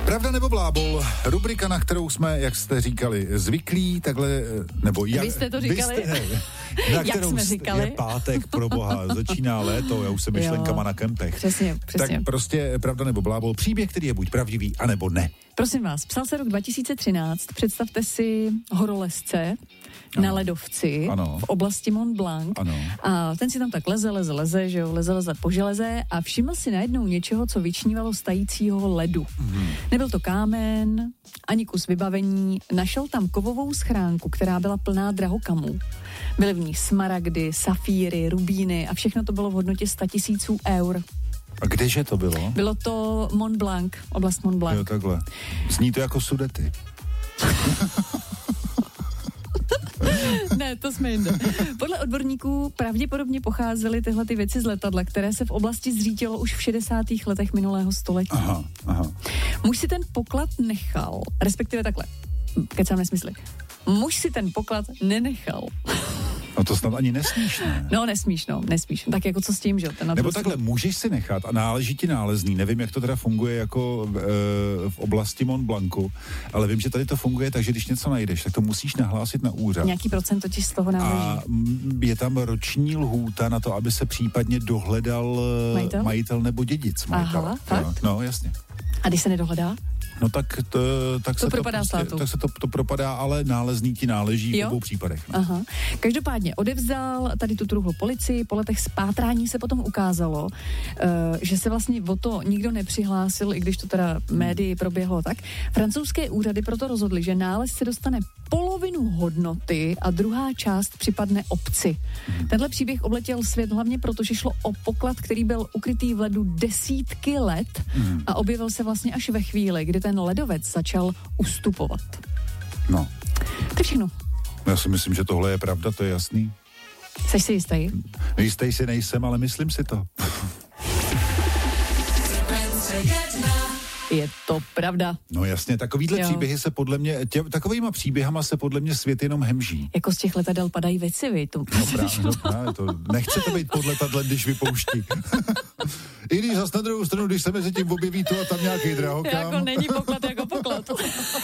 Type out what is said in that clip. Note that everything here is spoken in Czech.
Pravda nebo blábol, rubrika, na kterou jsme, jak jste říkali, zvyklí, takhle, nebo jak... Vy jste to říkali? Jak jsme říkali? Je pátek, pro boha, začíná léto, já už jsem myšlenkama na kempech. Přesně. Tak prostě pravda nebo blábol, příběh, který je buď pravdivý, anebo ne. Prosím vás, psal se rok 2013, představte si horolezce na ledovci v oblasti Mont Blanc. Ano. A ten si tam tak leze, že jo, leze po železe a všiml si najednou něčeho, co vyčnívalo z tajícího ledu. Nebyl to kámen, ani kus vybavení, našel tam kovovou schránku, která byla plná drahokamů. Byly v ní smaragdy, safíry, rubíny a všechno to bylo v hodnotě 100 000 eur. A kdeže to bylo? Bylo to Mont Blanc, oblast Mont Blanc. Jo, takhle. Zní to jako Sudety. Ne, to jsme jinde. Podle odborníků pravděpodobně pocházely tyhle ty věci z letadla, které se v oblasti zřítilo už v 60. letech minulého století. Aha. Muž si ten poklad nechal, respektive takhle, kecám nesmysly. Muž si ten poklad nenechal. No to snad ani nesmíš, ne? No nesmíš. Tak jako co s tím, že? Nebo takhle, můžeš si nechat a náleží ti nálezný. Nevím, jak to teda funguje jako v oblasti Mont Blancu, ale vím, že tady to funguje tak, že když něco najdeš, tak to musíš nahlásit na úřad. Nějaký procent totiž z toho náleží. A je tam roční lhůta na to, aby se případně dohledal majitel nebo dědic majitele. Aha, fakt? No, jasně. A když se nedohledá? No tak to propadá státu. Tak se to propadá, ale nálezný ti náleží v obou případech. No. Aha. Každopádně odevzdal tady tu truhlu policii, po letech spátrání se potom ukázalo, že se vlastně o to nikdo nepřihlásil, i když to teda médii proběhlo tak. Francouzské úřady proto rozhodly, že nález se dostane polovinu hodnoty a druhá část připadne obci. Tenhle příběh obletěl svět hlavně proto, že šlo o poklad, který byl ukrytý v ledu desítky let a objevil se vlastně až ve chvíli, kdy ten ledovec začal ustupovat. No. To je všechno. Já si myslím, že tohle je pravda, to je jasný. Jseš si jistý? Jistý si nejsem, ale myslím si to. Je to pravda. No jasně, takovýhle příběhy se podle mě, takovýma příběhama se podle mě svět jenom hemží. Jako z těch letadel padají věci, vy. Právě, nechce to být pod letadlem, když vypouští. I když zas na druhou stranu, když se mezi tím objeví tu a tam nějaký drahokam. Jako není poklad jako poklad.